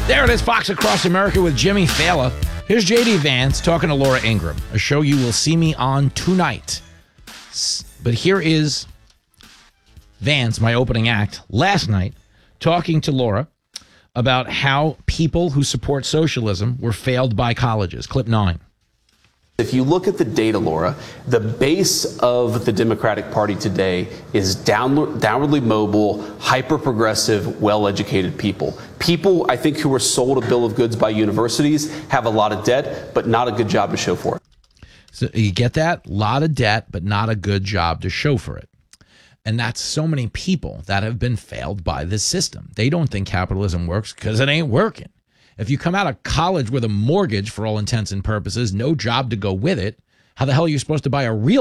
There it is, Fox Across America with Jimmy Fallon. Here's J.D. Vance talking to Laura Ingraham, a show you will see me on tonight. But here is Vance, my opening act, last night, talking to Laura about how people who support socialism were failed by colleges. Clip 9. If you look at the data, Laura, the base of the Democratic Party today is downwardly mobile, hyper-progressive, well-educated people. People, I think, who are sold a bill of goods by universities have a lot of debt, but not a good job to show for it. So you get that? A lot of debt, but not a good job to show for it. And that's so many people that have been failed by this system. They don't think capitalism works because it ain't working. If you come out of college with a mortgage, for all intents and purposes, no job to go with it, how the hell are you supposed to buy a real